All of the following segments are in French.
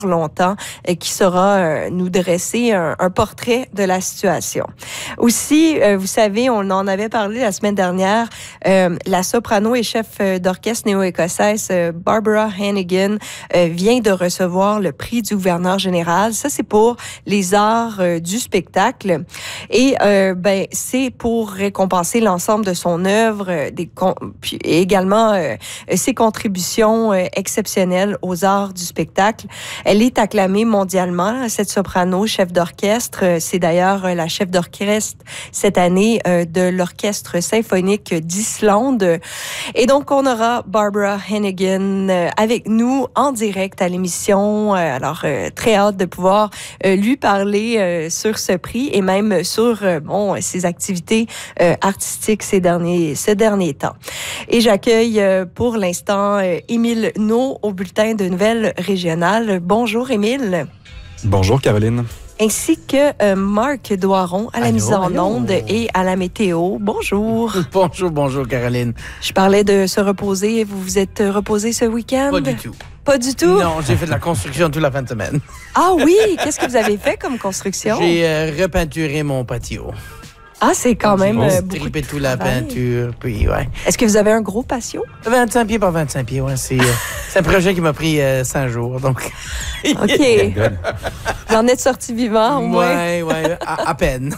longtemps, qui saura nous dresser un portrait de la situation. Aussi, vous savez, on en avait parlé la semaine dernière, la soprano et chef d'orchestre néo-écossaise Barbara Hannigan vient de recevoir le prix du gouverneur général. Ça, c'est pour les arts du spectacle. Et c'est pour récompenser l'ensemble de son œuvre, puis également ses contributions exceptionnelles aux arts du spectacle. Elle est acclamée mondialement, cette soprano, chef d'orchestre. C'est d'ailleurs la chef d'orchestre cette année de l'Orchestre symphonique d'Islande. Et donc, on aura Barbara Hannigan avec nous en direct à l'émission. Alors, très hâte de pouvoir lui parler sur ce prix et même sur ses activités artistiques ces derniers temps. Et j'accueille pour l'instant Émile Naud au bulletin de nouvelles régionales. Bonjour Émile. Bonjour Caroline. Ainsi que Marc Doiron à la mise en onde et à la météo. Bonjour. Bonjour Caroline. Je parlais de se reposer. Vous vous êtes reposé ce week-end? Pas du tout. Pas du tout? Non, j'ai fait de la construction toute la fin de semaine. Ah oui? Qu'est-ce que vous avez fait comme construction? J'ai repeinturé mon patio. Ah, c'est quand même beaucoup de trippé toute la peinture, puis ouais. Est-ce que vous avez un gros patio? 25 pieds par 25 pieds, ouais. C'est un projet qui m'a pris 5 jours, donc... OK. Vous en êtes sorti vivant, au moins? Ouais, à peine.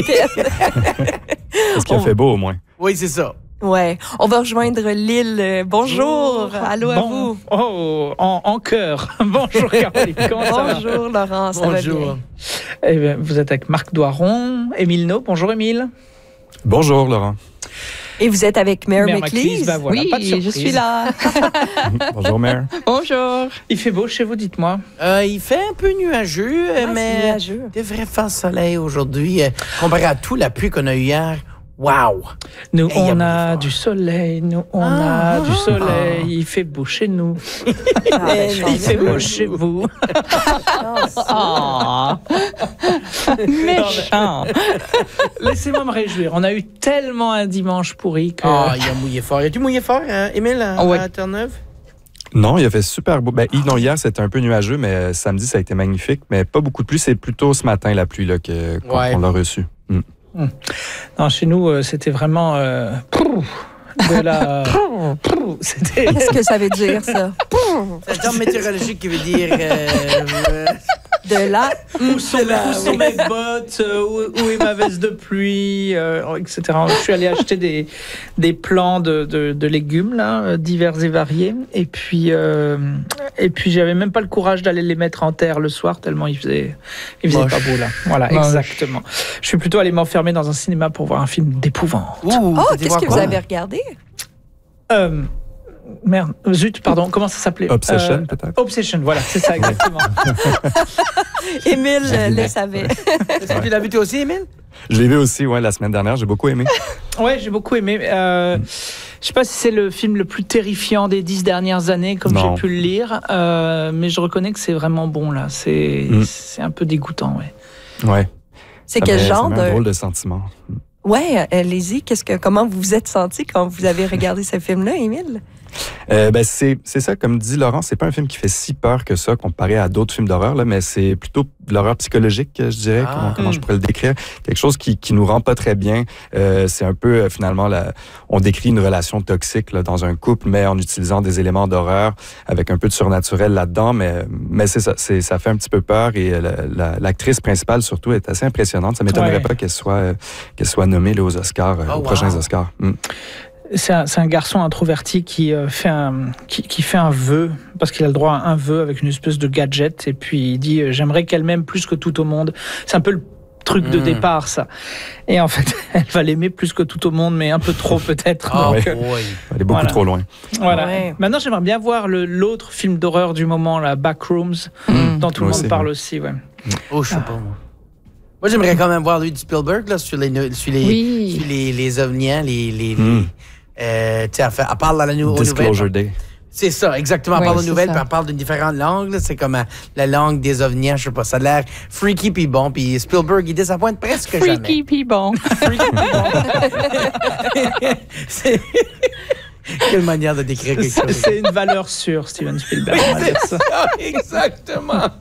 Est-ce qu'il a fait beau, au moins? Oui, c'est ça. Ouais. On va rejoindre Lille. Bonjour. Allô à vous. Oh, en chœur. Bonjour Caroline. Comment ça va? Bonjour Laurent, ça va bien? Eh bien, vous êtes avec Marc Doiron, Émile Naud. Bonjour Émile. Bonjour Laurent. Et vous êtes avec Mère McLeese? Ben voilà, oui, pas de surprise. je suis là. Bonjour Mère. Bonjour. Il fait beau chez vous, dites-moi. Il fait un peu nuageux, mais il devrait faire soleil aujourd'hui. Comparé à toute la pluie qu'on a eu hier, wow! Nous, on a du soleil. Il fait beau chez nous. Il fait beau chez vous. Méchant. Laissez-moi me réjouir. On a eu tellement un dimanche pourri que... il a mouillé fort. As-tu mouillé fort, Émile, à Terre-Neuve? Non, il a fait super beau. Hier, c'était un peu nuageux, mais samedi, ça a été magnifique. Mais pas beaucoup de pluie. C'est plutôt ce matin, la pluie, là, qu'on l'a reçue. Non, chez nous, c'était vraiment de la... Qu'est-ce que ça veut dire, ça? C'est un terme météorologique qui veut dire... de la... Où sont mes bottes? Où est ma veste de pluie? Etc. Je suis allé acheter des plants de légumes, là, divers et variés. Et puis j'avais même pas le courage d'aller les mettre en terre le soir, tellement il faisait pas beau, là. Voilà, exactement. Je suis plutôt allé m'enfermer dans un cinéma pour voir un film d'épouvante. Qu'est-ce que vous avez regardé? Merde, zut, pardon, comment ça s'appelait? Obsession, peut-être? Obsession, voilà, c'est ça, exactement. Émile le savait. Est-ce que tu l'as vu toi aussi, Émile? Je l'ai vu aussi, la semaine dernière. J'ai beaucoup aimé. Ouais, j'ai beaucoup aimé. Je sais pas si c'est le film le plus terrifiant des 10 dernières années, comme j'ai pu le lire, mais je reconnais que c'est vraiment bon, là. C'est un peu dégoûtant, ouais. C'est quel genre de... un drôle de sentiment. Ouais, allez-y. Comment vous vous êtes senti quand vous avez regardé ce film-là, Émile? C'est ça, comme dit Laurent, c'est pas un film qui fait si peur que ça comparé à d'autres films d'horreur, là, mais c'est plutôt de l'horreur psychologique, je dirais. Comment je pourrais le décrire? Quelque chose qui nous rend pas très bien. C'est un peu, finalement, on décrit une relation toxique là, dans un couple, mais en utilisant des éléments d'horreur, avec un peu de surnaturel là-dedans, mais c'est ça, ça fait un petit peu peur, et l'actrice principale, surtout, est assez impressionnante. Ça m'étonnerait pas qu'elle soit nommée là, aux Oscars, aux prochains Oscars. C'est un garçon introverti qui fait un vœu, parce qu'il a le droit à un vœu avec une espèce de gadget, et puis il dit « J'aimerais qu'elle m'aime plus que tout au monde ». C'est un peu le truc de départ, ça. Et en fait, elle va l'aimer plus que tout au monde, mais un peu trop peut-être. Elle est beaucoup trop loin. Voilà. Ouais. Maintenant, j'aimerais bien voir l'autre film d'horreur du moment, la Backrooms, dont tout le monde parle aussi. Ouais. Je sais pas, moi. Moi, j'aimerais quand même voir lui de Spielberg, là, sur les ovnis, elle parle dans la nouvelle. Disclosure Day. C'est ça, exactement. Elle parle de nouvelles, puis elle parle d'une différente langue. Là. C'est comme la langue des ovnis, je sais pas. Ça a l'air freaky puis bon. Puis Spielberg, il désappointe presque jamais. Freaky puis bon. Quelle manière de décrire quelque chose. C'est une valeur sûre, Steven Spielberg. On va dire ça. Exactement.